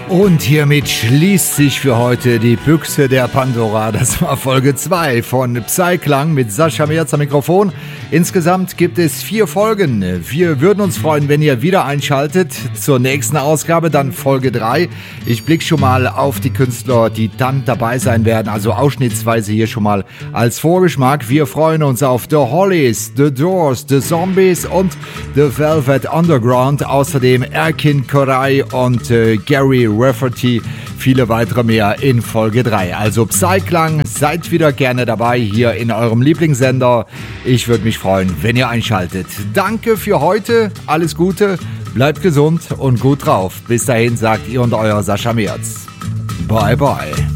Und hiermit schließt sich für heute die Büchse der Pandora. Das war Folge 2 von Psyklang mit Sascha Merz am Mikrofon. Insgesamt gibt es 4 Folgen. Wir würden uns freuen, wenn ihr wieder einschaltet zur nächsten Ausgabe, dann Folge 3. Ich blicke schon mal auf die Künstler, die dann dabei sein werden, also ausschnittsweise hier schon mal als Vorgeschmack. Wir freuen uns auf The Hollies, The Doors, The Zombies und The Velvet Underground. Außerdem Erkin Koray und Gary Rafferty, viele weitere mehr in Folge 3. Also Psyklang, seid wieder gerne dabei hier in eurem Lieblingssender. Ich würde mich freuen, wenn ihr einschaltet. Danke für heute, alles Gute, bleibt gesund und gut drauf. Bis dahin sagt ihr und euer Sascha Merz. Bye bye.